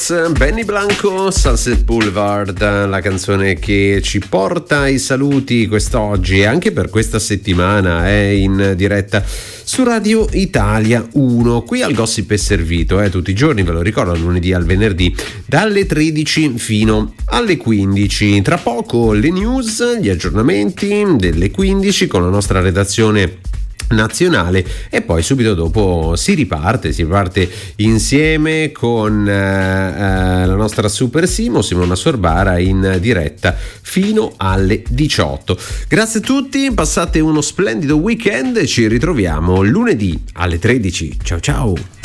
Benny Blanco, Sunset Boulevard, la canzone che ci porta ai saluti quest'oggi e anche per questa settimana è in diretta su Radio Italia 1. Qui al Gossip è servito tutti i giorni, ve lo ricordo, lunedì al venerdì dalle 13 fino alle 15. Tra poco le news, gli aggiornamenti delle 15 con la nostra redazione nazionale e poi subito dopo si riparte insieme con la nostra Super Simona Sorbara in diretta fino alle 18. Grazie a tutti, passate uno splendido weekend e ci ritroviamo lunedì alle 13. Ciao ciao.